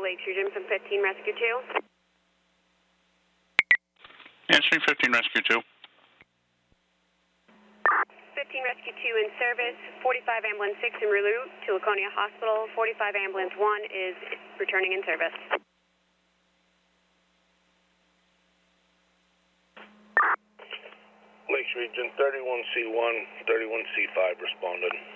Lakes Region from 15 Rescue 2. Answering 15 Rescue 2. 15 Rescue 2 in service, 45 Ambulance 6 en route to Laconia Hospital, 45 Ambulance 1 is returning in service. Lakes Region 31C1, 31C5 responded.